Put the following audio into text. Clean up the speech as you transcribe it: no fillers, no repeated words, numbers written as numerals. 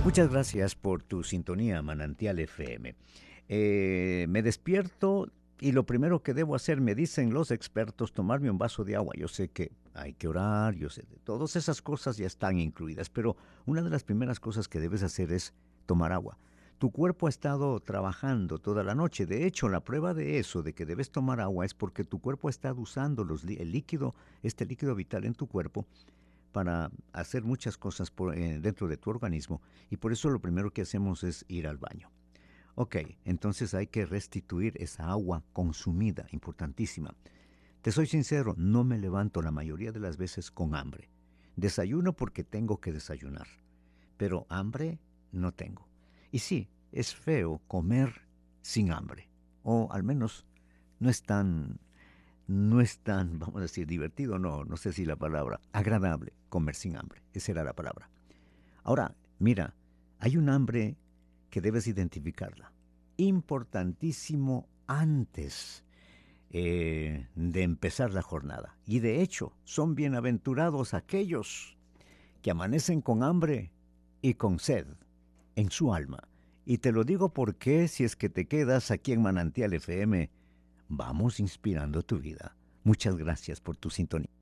Muchas gracias por tu sintonía, Manantial FM. Me despierto y lo primero que debo hacer, me dicen los expertos, tomarme un vaso de agua. Yo sé que hay que orar, yo sé, todas esas cosas ya están incluidas, pero una de las primeras cosas que debes hacer es tomar agua. Tu cuerpo ha estado trabajando toda la noche. De hecho, la prueba de eso, de que debes tomar agua, es porque tu cuerpo ha estado usando el líquido, este líquido vital en tu cuerpo para hacer muchas cosas dentro de tu organismo, y por eso lo primero que hacemos es ir al baño. Ok, entonces hay que restituir esa agua consumida, importantísima. Te soy sincero, no me levanto la mayoría de las veces con hambre. Desayuno porque tengo que desayunar, pero hambre no tengo. Y sí, es feo comer sin hambre, o al menos no es tan vamos a decir, divertido, no sé si la palabra, agradable, comer sin hambre. Esa era la palabra. Ahora, mira, hay un hambre que debes identificarla. Importantísimo antes de empezar la jornada. Y de hecho, son bienaventurados aquellos que amanecen con hambre y con sed en su alma. Y te lo digo porque si es que te quedas aquí en Manantial FM, vamos inspirando tu vida. Muchas gracias por tu sintonía.